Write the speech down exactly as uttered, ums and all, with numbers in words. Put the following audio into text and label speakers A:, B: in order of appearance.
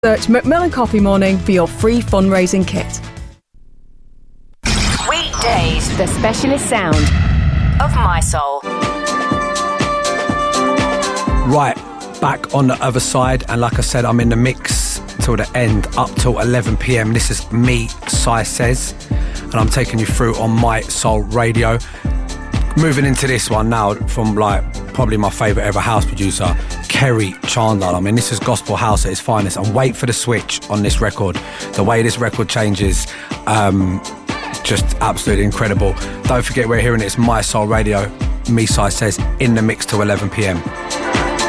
A: Search Macmillan Coffee Morning for your free fundraising kit.
B: Weekdays, the specialist sound of My Soul.
C: Right, back on the other side, and like I said, I'm in the mix till the end, up till eleven p.m. This is me, Si Says, and I'm taking you through on My Soul Radio. Moving into this one now from like probably my favourite ever house producer, Kerry Chandler. I mean, this is gospel house at its finest, and wait for the switch on this record. The way this record changes, um, just absolutely incredible. Don't forget, we're hearing it. It's My Soul Radio. Me, Si Says, in the mix till eleven p.m.